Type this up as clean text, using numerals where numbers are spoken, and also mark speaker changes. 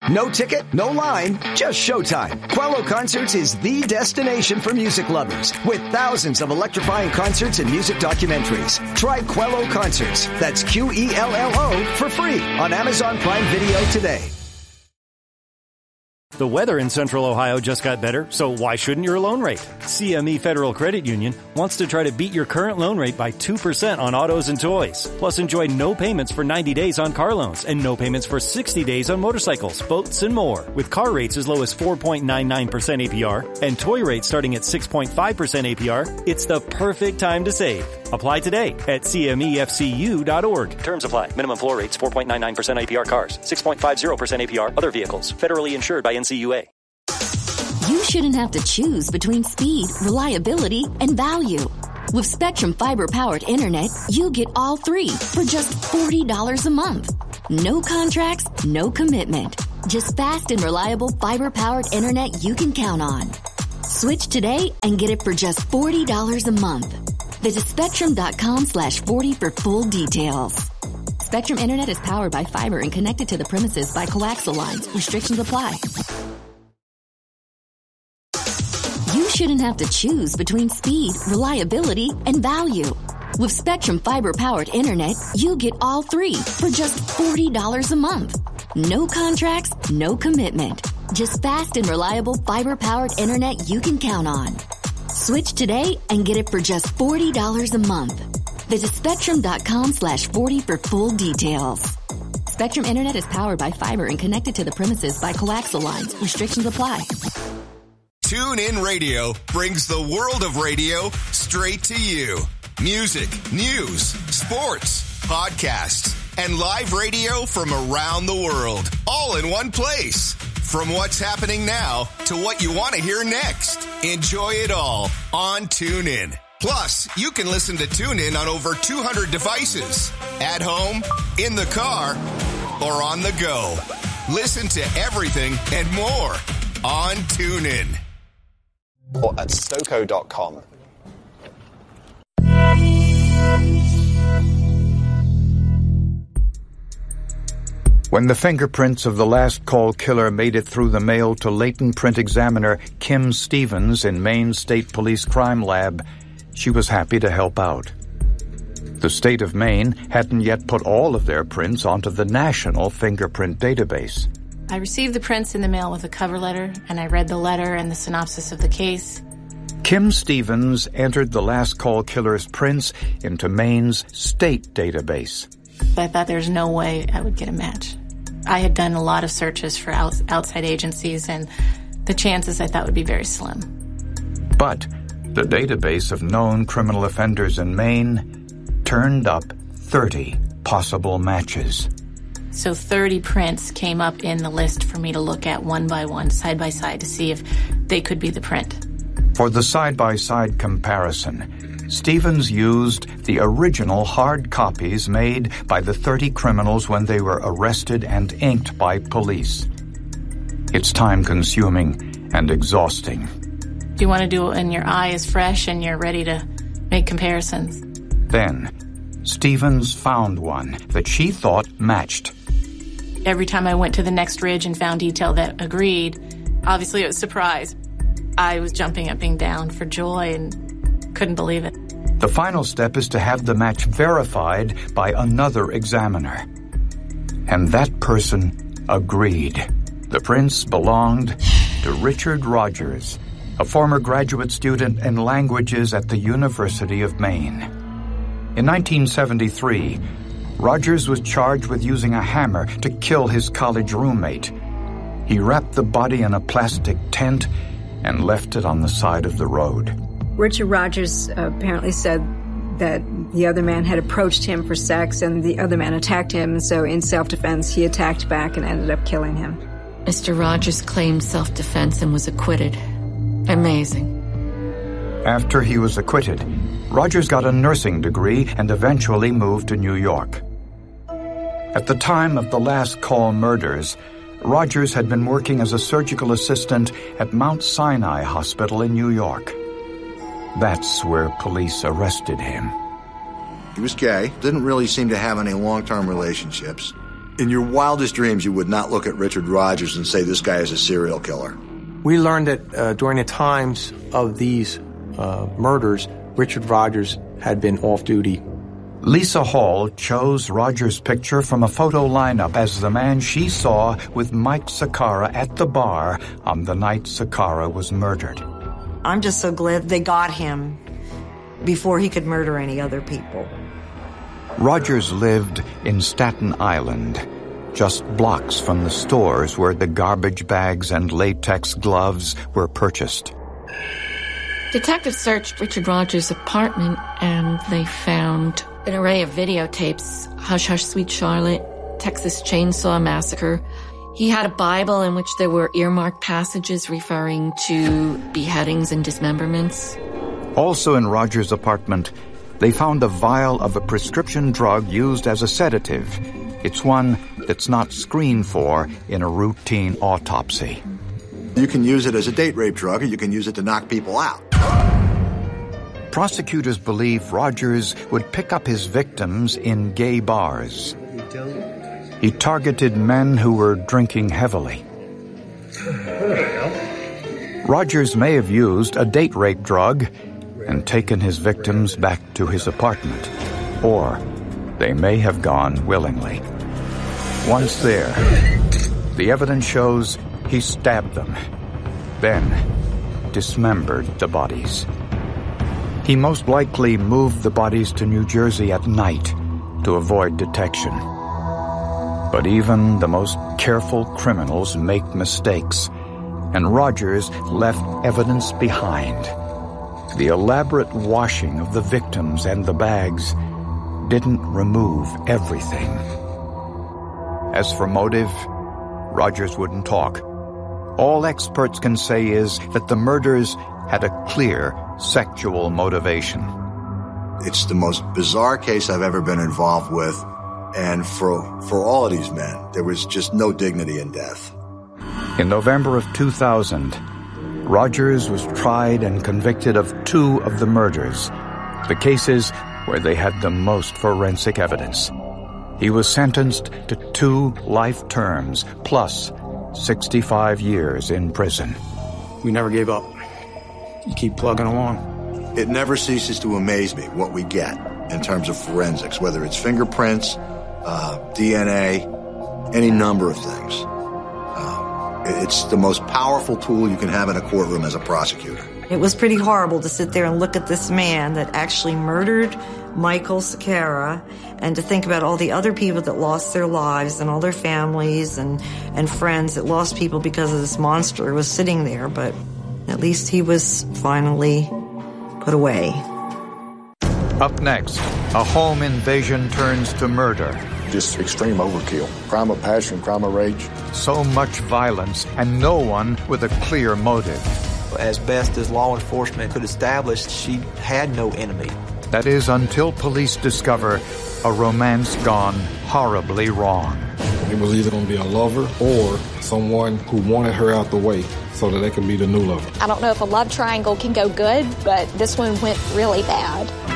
Speaker 1: No ticket, no line, just showtime. Quello Concerts is the destination for music lovers with thousands of electrifying concerts and music documentaries. Try Quello Concerts, that's Quello, for free on Amazon Prime Video today.
Speaker 2: The weather in Central Ohio just got better, so why shouldn't your loan rate? CME Federal Credit Union wants to try to beat your current loan rate by 2% on autos and toys. Plus, enjoy no payments for 90 days on car loans and no payments for 60 days on motorcycles, boats, and more. With car rates as low as 4.99% APR and toy rates starting at 6.5% APR, it's the perfect time to save. Apply today at CMEFCU.org. Terms apply. Minimum floor rates 4.99% APR cars, 6.50% APR other vehicles. Federally insured by NCUA.
Speaker 3: You shouldn't have to choose between speed, reliability, and value. With Spectrum Fiber-powered internet, you get all three for just $40 a month. No contracts, no commitment. Just fast and reliable fiber-powered internet you can count on. Switch today and get it for just $40 a month. Visit Spectrum.com/40 for full details. Spectrum Internet is powered by fiber and connected to the premises by coaxial lines. Restrictions apply. You shouldn't have to choose between speed, reliability, and value. With Spectrum Fiber-powered internet, you get all three for just $40 a month. No contracts, no commitment. Just fast and reliable fiber-powered internet you can count on. Switch today and get it for just $40 a month. Visit Spectrum.com/40 for full details. Spectrum Internet is powered by fiber and connected to the premises by coaxial lines. Restrictions apply.
Speaker 4: TuneIn Radio brings the world of radio straight to you. Music, news, sports, podcasts, and live radio from around the world, all in one place. From what's happening now to what you want to hear next. Enjoy it all on TuneIn. Plus, you can listen to TuneIn on over 200 devices. At home, in the car, or on the go. Listen to everything and more on TuneIn.
Speaker 5: Or at Stoco.com.
Speaker 6: When the fingerprints of the last call killer made it through the mail to latent print examiner Kim Stevens in Maine State Police Crime Lab, she was happy to help out. The state of Maine hadn't yet put all of their prints onto the national fingerprint database.
Speaker 7: I received the prints in the mail with a cover letter, and I read the letter and the synopsis of the case.
Speaker 6: Kim Stevens entered the last call killer's prints into Maine's state database.
Speaker 7: I thought there's no way I would get a match. I had done a lot of searches for outside agencies, and the chances I thought would be very slim.
Speaker 6: But the database of known criminal offenders in Maine turned up 30 possible matches.
Speaker 7: So 30 prints came up in the list for me to look at one by one, side by side, to see if they could be the print.
Speaker 6: For the side-by-side comparison, Stevens used the original hard copies made by the 30 criminals when they were arrested and inked by police. It's time-consuming and exhausting.
Speaker 7: You want to do it when your eye is fresh and you're ready to make comparisons.
Speaker 6: Then, Stevens found one that she thought matched.
Speaker 7: Every time I went to the next ridge and found detail that agreed, obviously it was a surprise. I was jumping up and down for joy and couldn't believe it.
Speaker 6: The final step is to have the match verified by another examiner. And that person agreed. The prints belonged to Richard Rogers, a former graduate student in languages at the University of Maine. In 1973, Rogers was charged with using a hammer to kill his college roommate. He wrapped the body in a plastic tent and left it on the side of the road.
Speaker 8: Richard Rogers apparently said that the other man had approached him for sex and the other man attacked him, so in self-defense he attacked back and ended up killing him.
Speaker 9: Mr. Rogers claimed self-defense and was acquitted. Amazing.
Speaker 6: After he was acquitted, Rogers got a nursing degree and eventually moved to New York. At the time of the last call murders, Rogers had been working as a surgical assistant at Mount Sinai Hospital in New York. That's where police arrested him.
Speaker 10: He was gay, didn't really seem to have any long-term relationships. In your wildest dreams, you would not look at Richard Rodgers and say this guy is a serial killer.
Speaker 11: We learned that during the times of these murders, Richard Rodgers had been off-duty.
Speaker 6: Lisa Hall chose Rodgers' picture from a photo lineup as the man she saw with Mike Sakara at the bar on the night Sakara was murdered.
Speaker 12: I'm just so glad they got him before he could murder any other people.
Speaker 6: Rodgers lived in Staten Island, just blocks from the stores where the garbage bags and latex gloves were purchased.
Speaker 9: Detectives searched Richard Rodgers' apartment and they found an array of videotapes: Hush Hush Sweet Charlotte, Texas Chainsaw Massacre. He had a Bible in which there were earmarked passages referring to beheadings and dismemberments.
Speaker 6: Also in Rodgers' apartment, they found a vial of a prescription drug used as a sedative. It's one that's not screened for in a routine autopsy.
Speaker 10: You can use it as a date rape drug, or you can use it to knock people out.
Speaker 6: Prosecutors believe Rodgers would pick up his victims in gay bars. He targeted men who were drinking heavily. Rodgers may have used a date rape drug and taken his victims back to his apartment, or they may have gone willingly. Once there, the evidence shows he stabbed them, then dismembered the bodies. He most likely moved the bodies to New Jersey at night to avoid detection. But even the most careful criminals make mistakes, and Rodgers left evidence behind. The elaborate washing of the victims and the bags didn't remove everything. As for motive, Rodgers wouldn't talk. All experts can say is that the murders had a clear sexual motivation.
Speaker 10: It's the most bizarre case I've ever been involved with, and for all of these men, there was just no dignity in death.
Speaker 6: In November of 2000, Rodgers was tried and convicted of 2 of the murders, the cases where they had the most forensic evidence. He was sentenced to 2 life terms plus 65 years in prison.
Speaker 11: We never gave up. You keep plugging along.
Speaker 10: It never ceases to amaze me what we get in terms of forensics, whether it's fingerprints, DNA, any number of things. It's the most powerful tool you can have in a courtroom as a prosecutor.
Speaker 12: It was pretty horrible to sit there and look at this man that actually murdered Michael Sakara, and to think about all the other people that lost their lives and all their families and friends that lost people because of this monster who was sitting there. But at least he was finally put away.
Speaker 6: Up next, a home invasion turns to murder.
Speaker 13: Just extreme overkill. Crime of passion, crime of rage.
Speaker 6: So much violence and no one with a clear motive.
Speaker 14: As best as law enforcement could establish, she had no enemy.
Speaker 6: That is, until police discover a romance gone horribly wrong.
Speaker 13: It was either going to be a lover or someone who wanted her out the way so that they could be the new lover.
Speaker 15: I don't know if a love triangle can go good, but this one went really bad.